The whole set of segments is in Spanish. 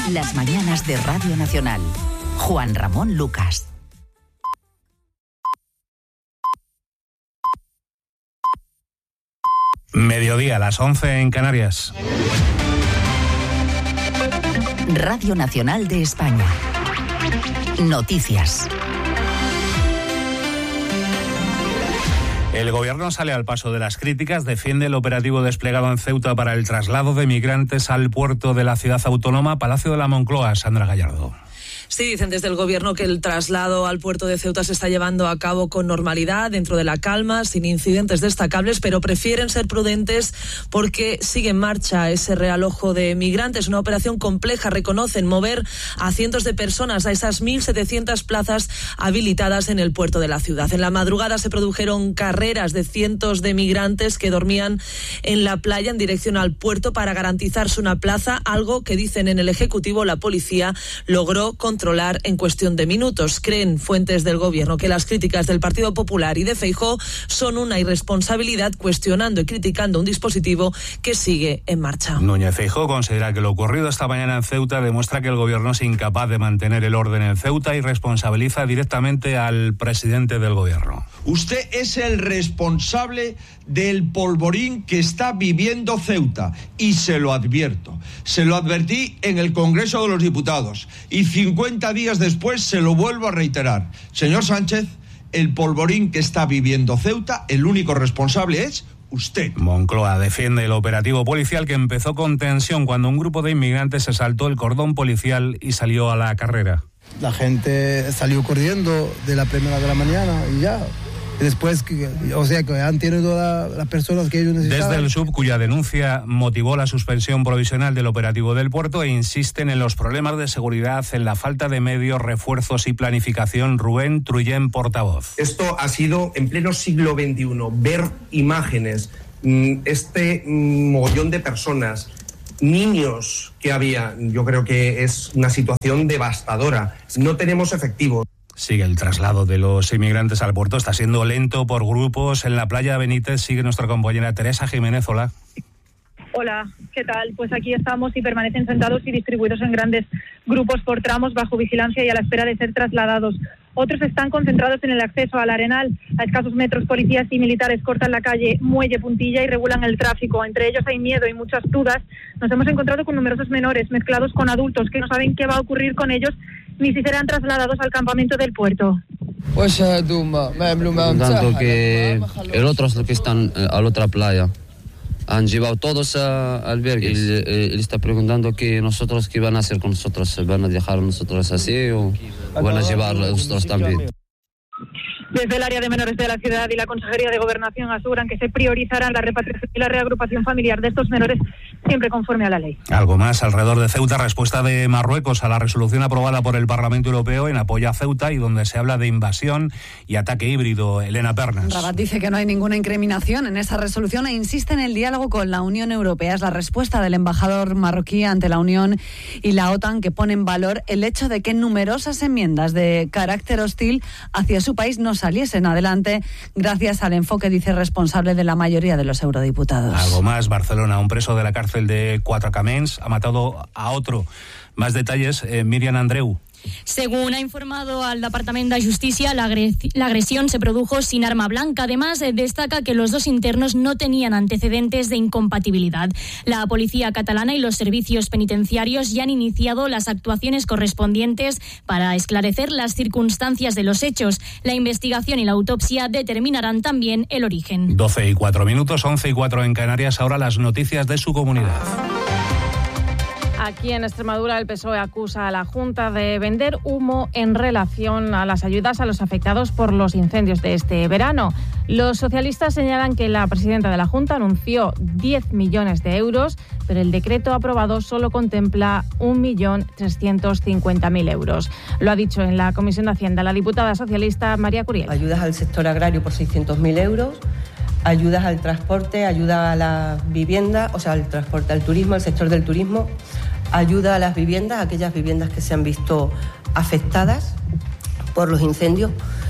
Las mañanas de Radio Nacional. Juan Ramón Lucas. Mediodía, las 11 en Canarias. Radio Nacional de España. Noticias. El gobierno sale al paso de las críticas, defiende el operativo desplegado en Ceuta para el traslado de migrantes al puerto de la ciudad autónoma. Palacio de la Moncloa, Sandra Gallardo. Sí, dicen desde el gobierno que el traslado al puerto de Ceuta se está llevando a cabo con normalidad, dentro de la calma, sin incidentes destacables, pero prefieren ser prudentes porque sigue en marcha ese realojo de migrantes. Una operación compleja, reconocen, mover a cientos de personas a esas 1.700 plazas habilitadas en el puerto de la ciudad. En la madrugada se produjeron carreras de cientos de migrantes que dormían en la playa en dirección al puerto para garantizarse una plaza, algo que dicen en el Ejecutivo la policía logró controlar en cuestión de minutos. Creen fuentes del gobierno que las críticas del Partido Popular y de Feijóo son una irresponsabilidad, cuestionando y criticando un dispositivo que sigue en marcha. Núñez Feijóo considera que lo ocurrido esta mañana en Ceuta demuestra que el gobierno es incapaz de mantener el orden en Ceuta y responsabiliza directamente al presidente del gobierno. Usted es el responsable del polvorín que está viviendo Ceuta y se lo advierto. Se lo advertí en el Congreso de los Diputados y 50 días después se lo vuelvo a reiterar. Señor Sánchez, el polvorín que está viviendo Ceuta, el único responsable es usted. Moncloa defiende el operativo policial que empezó con tensión cuando un grupo de inmigrantes se saltó el cordón policial y salió a la carrera. La gente salió corriendo de la primera de la mañana y ya. Después, que han tenido las personas que ellos necesitaban. Desde el SUB, cuya denuncia motivó la suspensión provisional del operativo del puerto, e insisten en los problemas de seguridad, en la falta de medios, refuerzos y planificación. Rubén Trullén, portavoz. Esto ha sido en pleno siglo XXI, ver imágenes, este mogollón de personas, niños que había, yo creo que es una situación devastadora. No tenemos efectivos. Sigue el traslado de los inmigrantes al puerto. Está siendo lento por grupos. En la playa Benítez sigue nuestra compañera Teresa Jiménez. Hola. Hola, ¿qué tal? Pues aquí estamos y permanecen sentados y distribuidos en grandes grupos por tramos bajo vigilancia y a la espera de ser trasladados. Otros están concentrados en el acceso al Arenal. A escasos metros, policías y militares cortan la calle Muelle Puntilla y regulan el tráfico. Entre ellos hay miedo y muchas dudas. Nos hemos encontrado con numerosos menores mezclados con adultos que no saben qué va a ocurrir con ellos ni si serán trasladados al campamento del puerto. Tanto que el otros que están a la otra playa han llevado todos a albergues. Él está preguntando que nosotros qué van a hacer con nosotros, van a dejar a nosotros así o van a llevar a nosotros también. Desde el área de menores de la ciudad y la Consejería de Gobernación aseguran que se priorizarán la repatriación y la reagrupación familiar de estos menores, siempre conforme a la ley. Algo más alrededor de Ceuta, respuesta de Marruecos a la resolución aprobada por el Parlamento Europeo en apoyo a Ceuta y donde se habla de invasión y ataque híbrido. Elena Pernas. Rabat dice que no hay ninguna incriminación en esa resolución e insiste en el diálogo con la Unión Europea. Es la respuesta del embajador marroquí ante la Unión y la OTAN, que pone en valor el hecho de que numerosas enmiendas de carácter hostil hacia su país no saliesen adelante gracias al enfoque, dice, responsable de la mayoría de los eurodiputados. Algo más, Barcelona, un preso de la cárcel de Quatre Camins ha matado a otro. Más detalles, Míriam Andreu. Según ha informado al Departament de Justícia, la agresión se produjo sin arma blanca. Además, destaca que los dos internos no tenían antecedentes de incompatibilidad. La policía catalana y los servicios penitenciarios ya han iniciado las actuaciones correspondientes para esclarecer las circunstancias de los hechos. La investigación y la autopsia determinarán también el origen. 12:04, 11:04 en Canarias. Ahora las noticias de su comunidad. Aquí en Extremadura el PSOE acusa a la Junta de vender humo en relación a las ayudas a los afectados por los incendios de este verano. Los socialistas señalan que la presidenta de la Junta anunció 10 millones de euros, pero el decreto aprobado solo contempla 1.350.000 euros. Lo ha dicho en la Comisión de Hacienda la diputada socialista María Curiel. Ayudas al sector agrario por 600.000 euros. Ayudas al transporte, ayuda a la vivienda, o sea, al transporte, al turismo, al sector del turismo, ayuda a las viviendas, aquellas viviendas que se han visto afectadas por los incendios.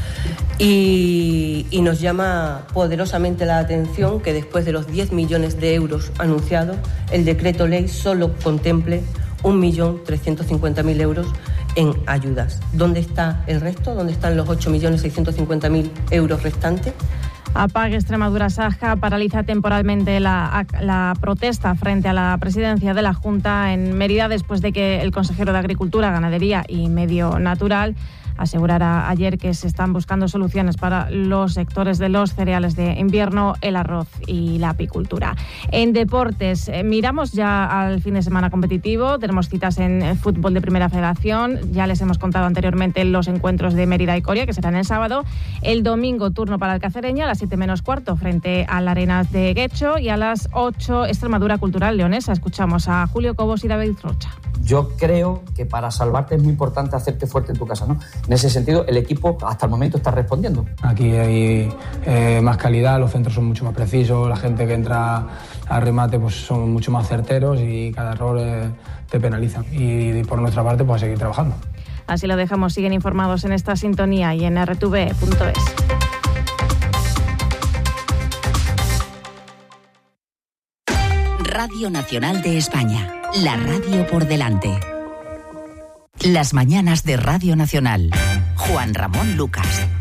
Y nos llama poderosamente la atención que después de los 10 millones de euros anunciados, el decreto ley solo contemple 1.350.000 euros en ayudas. ¿Dónde está el resto? ¿Dónde están los 8.650.000 euros restantes? APAG Extremadura Saja paraliza temporalmente la protesta frente a la presidencia de la Junta en Mérida después de que el consejero de Agricultura, Ganadería y Medio Natural asegurara ayer que se están buscando soluciones para los sectores de los cereales de invierno, el arroz y la apicultura. En deportes, miramos ya al fin de semana competitivo. Tenemos citas en fútbol de Primera Federación. Ya les hemos contado anteriormente los encuentros de Mérida y Coria, que serán el sábado. El domingo, turno para el Cacereño a las 7 menos cuarto frente al Arenas de Guecho, y a las 8 Extremadura Cultural Leonesa. Escuchamos a Julio Cobos y David Rocha. Yo creo que para salvarte es muy importante hacerte fuerte en tu casa, ¿no? En ese sentido, el equipo hasta el momento está respondiendo. Aquí hay más calidad, los centros son mucho más precisos, la gente que entra al remate pues son mucho más certeros y cada error te penaliza. Y por nuestra parte, pues a seguir trabajando. Así lo dejamos. Siguen informados en esta sintonía y en rtv.es. Radio Nacional de España, la radio por delante. Las mañanas de Radio Nacional. Juan Ramón Lucas.